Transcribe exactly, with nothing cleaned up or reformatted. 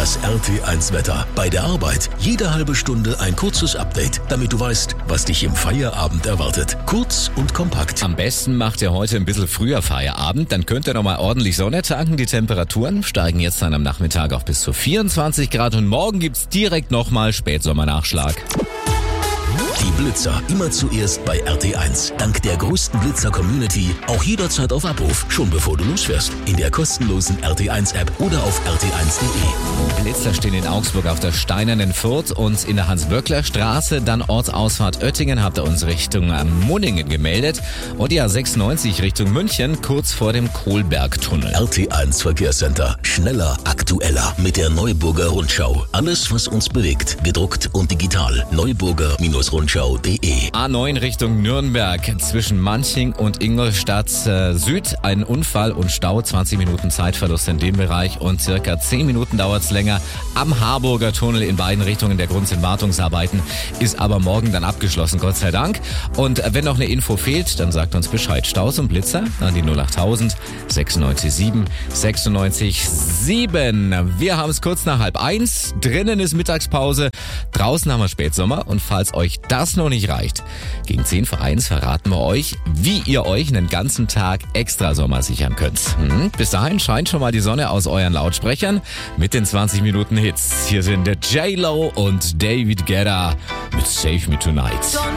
Das R T eins Wetter. Bei der Arbeit jede halbe Stunde ein kurzes Update, damit du weißt, was dich im Feierabend erwartet. Kurz und kompakt. Am besten macht ihr heute ein bisschen früher Feierabend, dann könnt ihr nochmal ordentlich Sonne tanken. Die Temperaturen steigen jetzt dann am Nachmittag auf bis zu vierundzwanzig Grad und morgen gibt's direkt nochmal Spätsommernachschlag. Die Blitzer immer zuerst bei R T eins. Dank der größten Blitzer-Community auch jederzeit auf Abruf, schon bevor du losfährst. In der kostenlosen R T eins App oder auf r t eins punkt de. Blitzer stehen in Augsburg auf der Steinernen Furt und in der Hans-Böckler-Straße. Dann Ortsausfahrt Oettingen habt ihr uns Richtung Munningen gemeldet. Und die A sechsundneunzig Richtung München, kurz vor dem Kohlbergtunnel. R T eins Verkehrscenter. Schneller, aktueller mit der Neuburger Rundschau. Alles, was uns bewegt, gedruckt und digital. Neuburger Rundschau punkt de. A neun Richtung Nürnberg zwischen Manching und Ingolstadt äh, Süd. Ein Unfall und Stau, zwanzig Minuten Zeitverlust in dem Bereich und circa zehn Minuten dauert es länger am Harburger Tunnel in beiden Richtungen. Der Grund sind Wartungsarbeiten, ist aber morgen dann abgeschlossen, Gott sei Dank. Und äh, wenn noch eine Info fehlt, dann sagt uns Bescheid. Staus und Blitzer an die null achttausend sechsundneunzig sieben sechsundneunzig sieben. Wir haben es kurz nach halb eins. Drinnen ist Mittagspause, draußen haben wir Spätsommer und falls euch das noch nicht reicht, gegen zehn vor eins verraten wir euch, wie ihr euch einen ganzen Tag extra Sommer sichern könnt. Hm, bis dahin scheint schon mal die Sonne aus euren Lautsprechern mit den zwanzig Minuten Hits. Hier sind der J-Lo und David Guetta mit Save Me Tonight.